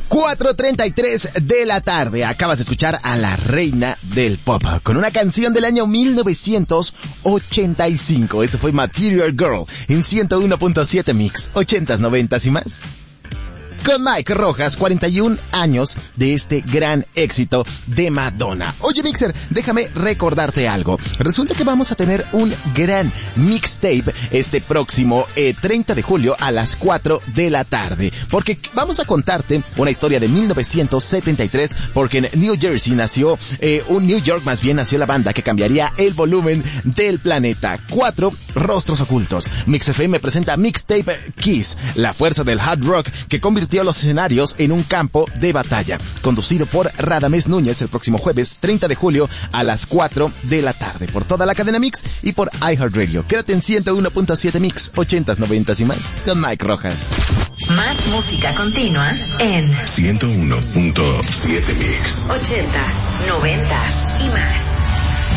4:33 de la tarde. Acabas de escuchar a la reina del pop con una canción del año 1985. Este fue Material Girl en 101.7 Mix, 80s, 90s y más. Con Mike Rojas, 41 años de este gran éxito de Madonna. Oye, Mixer, déjame recordarte algo. Resulta que vamos a tener un gran mixtape este próximo 30 de julio a las 4 de la tarde. Porque vamos a contarte una historia de 1973, porque en New Jersey nació, New York más bien, nació la banda que cambiaría el volumen del planeta. 4 rostros ocultos. Mix FM presenta Mixtape Kiss, la fuerza del hard rock que convirtió los escenarios en un campo de batalla, conducido por Radamés Núñez el próximo jueves 30 de julio a las 4 de la tarde por toda la cadena Mix y por iHeartRadio. Quédate en 101.7 Mix, 80s, 90s y más con Mike Rojas. Más música continua en 101.7 Mix, 80s, 90s y más.